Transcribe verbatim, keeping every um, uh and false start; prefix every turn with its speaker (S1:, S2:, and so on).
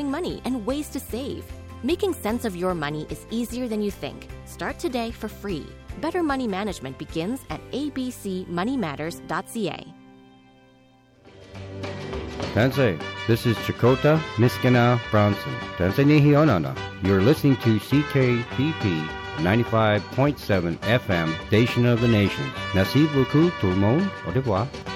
S1: managing money and ways to save. Making sense of your money is easier than you think. Start today for free. Better money management begins at a b c money matters dot c a.
S2: Tansei, this is Chakota Miskina Bronson. Tansei Nihi Onana. You're listening to C K P P ninety-five point seven F M, Station of the Nations. Merci beaucoup tout le monde. Au revoir.